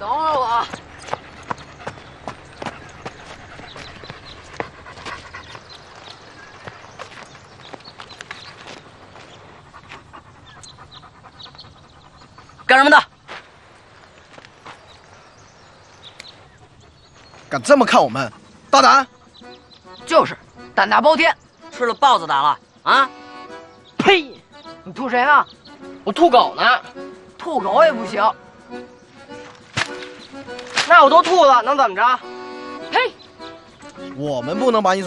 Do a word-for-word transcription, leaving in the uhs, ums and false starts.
等会儿我。干什么的？ 敢这么看我们，大胆！ 就是，胆大包天，吃了豹子胆了啊！呸！你吐谁呢？ 我吐狗呢。 吐狗也不行。 那我都吐了，能怎么着？ 嘿！ 我们不能把你。